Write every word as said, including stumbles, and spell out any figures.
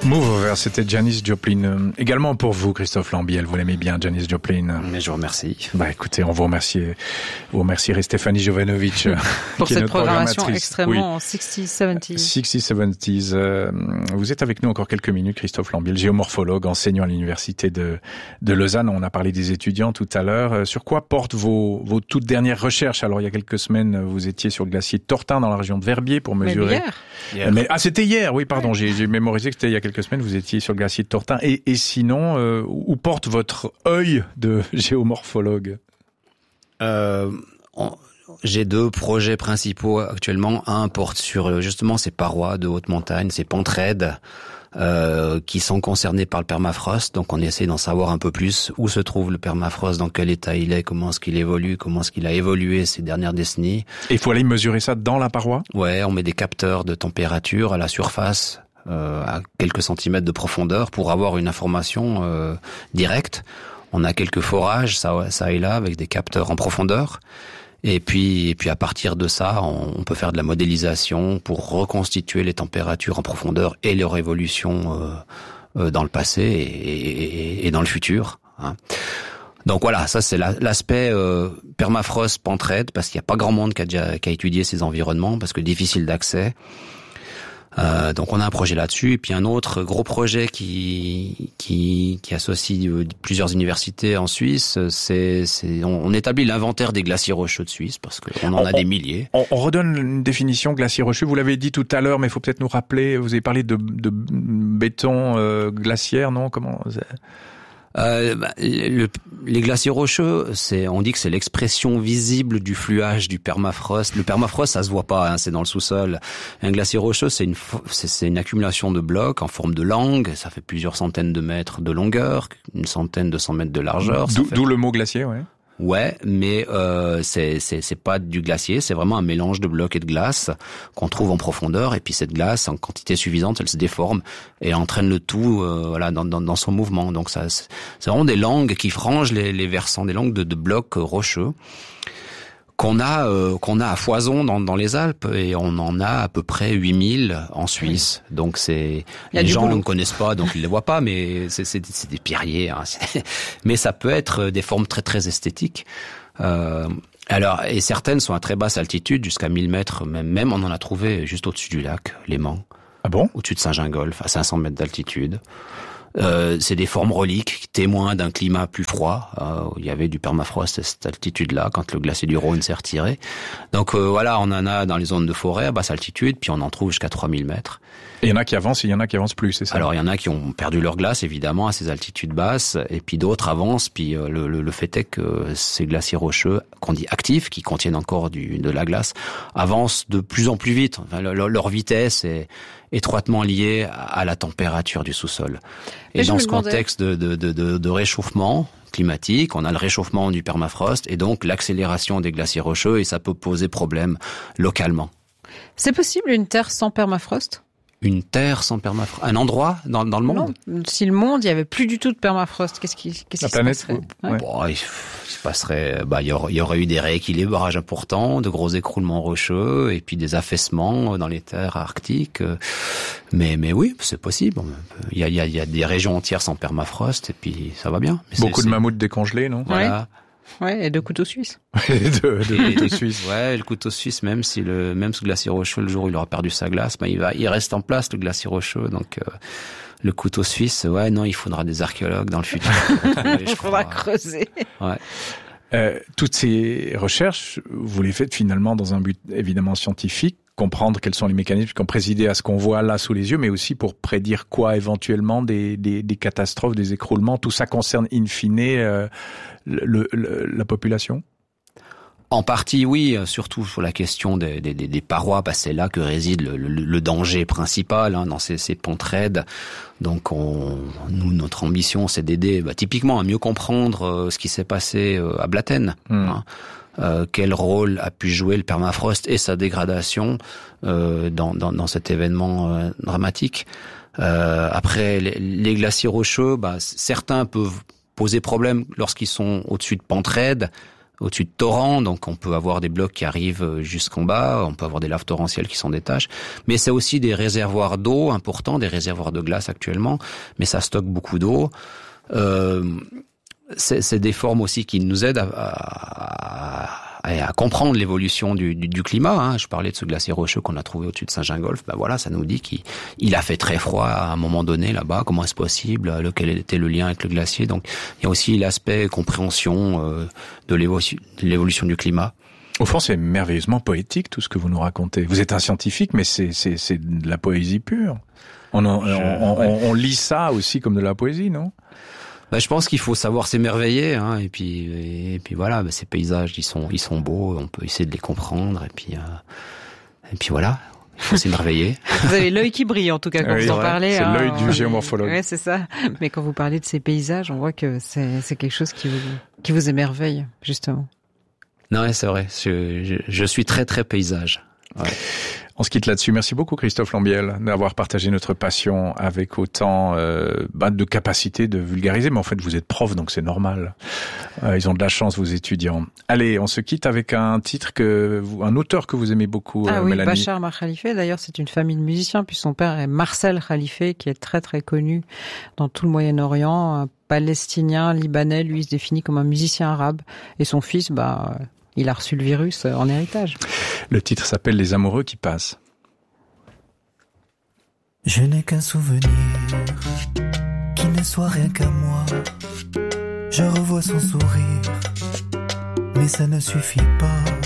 Move Over, c'était Janis Joplin. Euh, également pour vous, Christophe Lambiel, vous l'aimez bien, Janis Joplin. Mais je vous remercie. Bah écoutez, on vous remercie. Vous remercierez Stéphanie Jovanovic pour qui cette est notre programmation oui. extrêmement sixties, seventies. sixties, seventies. Euh, vous êtes avec nous encore quelques minutes, Christophe Lambiel, géomorphologue, enseignant à l'université de, de Lausanne. On a parlé des étudiants tout à l'heure. Euh, sur quoi portent vos, vos toutes dernières recherches? Alors il y a quelques semaines, vous étiez sur le glacier de Tortin dans la région de Verbier pour mesurer. Mais hier. hier. Mais, ah, c'était hier. Oui, pardon. J'ai, j'ai mémorisé que c'était il y a quelques semaines. Vous étiez sur le glacier de Tortin. Et, et sinon, euh, où porte votre œil de géomorphologue? Euh, on, j'ai deux projets principaux actuellement. Un porte sur justement ces parois de haute montagne, ces pentes raides euh, qui sont concernées par le permafrost. Donc on essaie d'en savoir un peu plus où se trouve le permafrost, dans quel état il est, comment est-ce qu'il évolue, comment est-ce qu'il a évolué ces dernières décennies. Et il faut aller mesurer ça dans la paroi? Ouais, on met des capteurs de température à la surface, euh, à quelques centimètres de profondeur, pour avoir une information euh, directe. On a quelques forages, ça, ça et là, avec des capteurs en profondeur. Et puis, et puis à partir de ça, on, on peut faire de la modélisation pour reconstituer les températures en profondeur et leur évolution euh, euh, dans le passé et, et, et dans le futur. Hein. Donc voilà, ça c'est la, l'aspect euh, permafrost, pente raide, parce qu'il n'y a pas grand monde qui a, déjà, qui a étudié ces environnements, parce que difficile d'accès. Euh, donc on a un projet là-dessus, et puis un autre gros projet qui qui, qui associe plusieurs universités en Suisse, c'est, c'est on, on établit l'inventaire des glaciers rocheux de Suisse, parce qu'on en on, a des milliers. On, on redonne une définition glacier rocheux. Vous l'avez dit tout à l'heure, mais il faut peut-être nous rappeler. Vous avez parlé de, de béton euh, glaciaire, non? Comment? Euh, bah, le, les glaciers rocheux, c'est, on dit que c'est l'expression visible du fluage du permafrost. Le permafrost, ça se voit pas, hein, c'est dans le sous-sol. Un glacier rocheux, c'est une, c'est, c'est une accumulation de blocs en forme de langue. Ça fait plusieurs centaines de mètres de longueur, une centaine de cent mètres de largeur. D'où, fait... d'où le mot glacier, ouais. Ouais, mais euh, c'est c'est c'est pas du glacier, c'est vraiment un mélange de blocs et de glace qu'on trouve en profondeur, et puis cette glace en quantité suffisante, elle se déforme et entraîne le tout euh, voilà dans, dans dans son mouvement. Donc ça c'est, c'est vraiment des langues qui frangent les les versants, des langues de, de blocs rocheux qu'on a euh, qu'on a à foison dans dans les Alpes, et on en a à peu près huit mille en Suisse. Oui. Donc c'est les gens ne connaissent pas, donc ils les voient pas, mais c'est c'est, c'est des pierriers, hein. Mais ça peut être des formes très très esthétiques. Euh, alors et certaines sont à très basse altitude, jusqu'à mille mètres, même même on en a trouvé juste au-dessus du lac Léman. Ah bon? Au-dessus de Saint-Gingolph, à cinq cents mètres d'altitude. Euh, c'est des formes reliques qui témoignent d'un climat plus froid. Euh, il y avait du permafrost à cette altitude-là quand le glacier du Rhône s'est retiré. Donc euh, voilà, on en a dans les zones de forêt à basse altitude, puis on en trouve jusqu'à trois mille mètres. Et il y en a qui avancent et il y en a qui avancent plus, c'est ça? Alors il y en a qui ont perdu leur glace évidemment à ces altitudes basses, et puis d'autres avancent. Puis euh, le, le, le fait est que ces glaciers rocheux qu'on dit actifs, qui contiennent encore du, de la glace, avancent de plus en plus vite. Enfin, leur, leur vitesse est étroitement liée à la température du sous-sol. Et, et dans ce contexte de, de, de, de, de réchauffement climatique, on a le réchauffement du permafrost et donc l'accélération des glaciers rocheux, et ça peut poser problème localement. C'est possible une Terre sans permafrost? Une terre sans permafrost, un endroit dans, dans le monde? Non, si le monde, il y avait plus du tout de permafrost, qu'est-ce qui, qu'est-ce La qui planète, se passerait? ouais. Ouais. Bon, il se passerait, bah, il y aurait, il y aurait eu des rééquilibrages importants, de gros écroulements rocheux, et puis des affaissements dans les terres arctiques. Mais, mais oui, c'est possible. Il y a, il y a, il y a des régions entières sans permafrost, et puis ça va bien. Mais Beaucoup c'est, de mammouths décongelés, non? Voilà. Ouais. Ouais, et de couteaux suisses. de, de couteaux suisses. Ouais, le couteau suisse, même si le, même ce glacier rocheux, le jour où il aura perdu sa glace, ben, il va, il reste en place, le glacier rocheux, donc, euh, le couteau suisse, ouais, non, il faudra des archéologues dans le futur. Il faudra creuser. Ouais. Euh, toutes ces recherches, vous les faites finalement dans un but évidemment scientifique, comprendre quels sont les mécanismes qui ont présidé à ce qu'on voit là sous les yeux, mais aussi pour prédire quoi éventuellement, des, des, des catastrophes, des écroulements. Tout ça concerne in fine euh, le, le, la population? En partie, oui, surtout sur la question des, des, des parois, bah, c'est là que réside le, le, le danger principal, hein, dans ces, ces pentes raides. Donc, on, nous, notre ambition, c'est d'aider, bah, typiquement, à mieux comprendre euh, ce qui s'est passé euh, à Blatten. Mmh. Hein. Euh, quel rôle a pu jouer le permafrost et sa dégradation euh, dans, dans, dans cet événement euh, dramatique. Euh, après, les, les glaciers rocheux, bah, certains peuvent poser problème lorsqu'ils sont au-dessus de pentes raides. au-dessus de torrents, donc on peut avoir des blocs qui arrivent jusqu'en bas, on peut avoir des laves torrentielles qui sont des taches, mais c'est aussi des réservoirs d'eau importants, des réservoirs de glace actuellement, mais ça stocke beaucoup d'eau. Euh, c'est, c'est des formes aussi qui nous aident à, à, à comprendre l'évolution du, du, du climat. Hein. Je parlais de ce glacier rocheux qu'on a trouvé au-dessus de Saint-Gingolph. Ben voilà, ça nous dit qu'il il a fait très froid à un moment donné là-bas. Comment est-ce possible? Quel était le lien avec le glacier? Donc, il y a aussi l'aspect compréhension euh, de, l'évolution, de l'évolution du climat. Au fond, c'est merveilleusement poétique tout ce que vous nous racontez. Vous êtes un scientifique, mais c'est, c'est, c'est de la poésie pure. On, en, Je, on, ouais. on, on lit ça aussi comme de la poésie, non? Ben, je pense qu'il faut savoir s'émerveiller, hein, et puis et puis voilà, ben, ces paysages, ils sont ils sont beaux, on peut essayer de les comprendre, et puis euh, et puis voilà, il faut s'émerveiller. Vous avez l'œil qui brille en tout cas quand oui, vous en parlez. C'est hein, l'œil du on... géomorphologue. Ouais, c'est ça. Mais quand vous parlez de ces paysages, on voit que c'est c'est quelque chose qui vous qui vous émerveille justement. Non, ouais, c'est vrai. Je, je, je suis très très paysage. Ouais. On se quitte là-dessus. Merci beaucoup Christophe Lambiel d'avoir partagé notre passion avec autant euh, bah, de capacité de vulgariser. Mais en fait, vous êtes prof, donc c'est normal. Euh, ils ont de la chance, vos étudiants. Allez, on se quitte avec un titre que vous, un auteur que vous aimez beaucoup, ah euh, oui, Mélanie. Bachar Mar Khalifa. D'ailleurs, c'est une famille de musiciens. Puis son père est Marcel Khalifa, qui est très très connu dans tout le Moyen-Orient, un Palestinien, Libanais. Lui, il se définit comme un musicien arabe. Et son fils, bah. Il a reçu le virus en héritage. Le titre s'appelle Les amoureux qui passent. Je n'ai qu'un souvenir qui ne soit rien qu'à moi. Je revois son sourire, mais ça ne suffit pas.